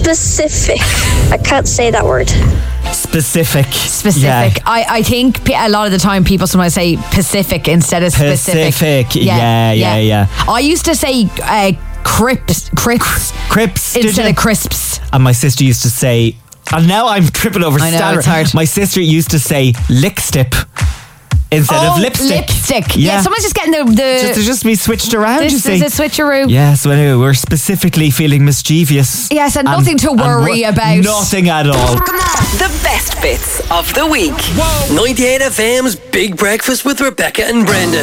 Specific. I can't say that word. Specific. Yeah. I think a lot of the time people sometimes say Pacific instead of specific. Pacific. Yeah. I used to say Crips instead of crisps. And my sister used to say, and now I'm tripping over I know, stuttering. it's hard. My sister used to say lickstip instead of lipstick. Yeah, someone's just getting the just be switched around, you this see. is a switcheroo. Yeah, so anyway, we're specifically feeling mischievous. Yes, and nothing to worry about. Nothing at all. The best bits of the week. 98 FM's Big Breakfast with Rebecca and Brenda.